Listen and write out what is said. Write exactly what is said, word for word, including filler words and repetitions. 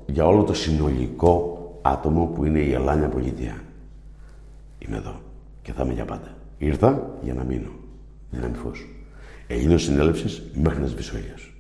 για όλο το συνολικό άτομο που είναι η Ελάνια Πολιτεία. Είμαι εδώ και θα είμαι για πάντα. Ήρθα για να μείνω. Δύναμη φως. Ελλήνος συνέλευσης μέχρι να σβήσει ο ήλιος.